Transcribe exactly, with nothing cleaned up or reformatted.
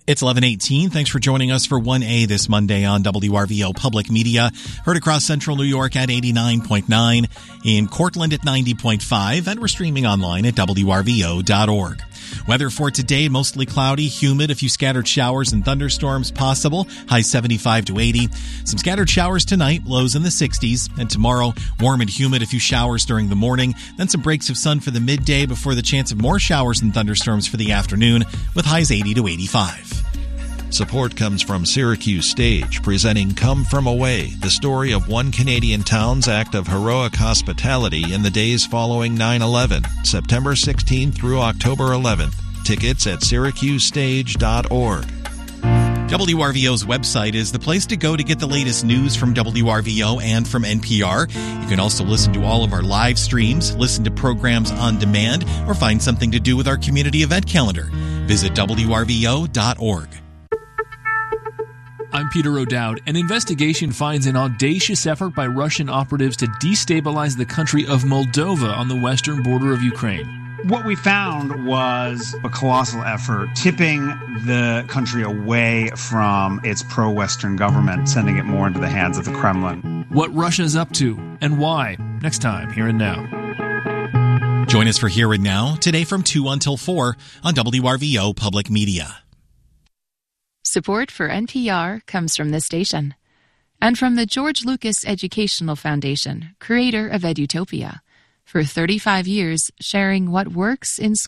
It's eleven eighteen. Thanks for joining us for one A this Monday on W R V O Public Media. Heard across central New York at eighty-nine point nine, in Cortland at ninety point five, and we're streaming online at W R V O dot org. Weather for today, mostly cloudy, humid, a few scattered showers and thunderstorms possible, high seventy-five to eighty. Some scattered showers tonight, lows in the sixties. And tomorrow, warm and humid, a few showers during the morning, then some breaks of sun for the midday before the chance of more showers and thunderstorms for the afternoon, with highs eighty to eighty-five. Support comes from Syracuse Stage, presenting Come From Away, the story of one Canadian town's act of heroic hospitality in the days following nine eleven, September sixteenth through October eleventh. Tickets at syracuse stage dot org. W R V O's website is the place to go to get the latest news from W R V O and from N P R. You can also listen to all of our live streams, listen to programs on demand, or find something to do with our community event calendar. Visit W R V O dot org. I'm Peter O'Dowd. An investigation finds an audacious effort by Russian operatives to destabilize the country of Moldova on the western border of Ukraine. What we found was a colossal effort tipping the country away from its pro-Western government, sending it more into the hands of the Kremlin. What Russia's up to and why, next time, Here and Now. Join us for Here and Now, today from two until four on W R V O Public Media. Support for N P R comes from this station and from the George Lucas Educational Foundation, creator of Edutopia, for thirty-five years sharing what works in schools.